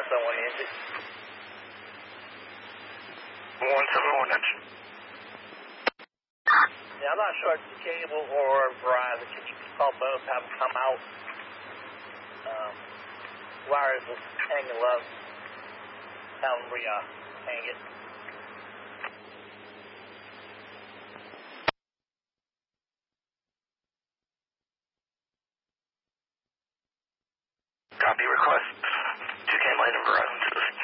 someone injured. 171 inch. Yeah, I'm not sure if it's Cable or Verizon. Can you call both, have them come out? Wires is hanging low. Have them hang it. Copy request. 2K Lane and Verizon to the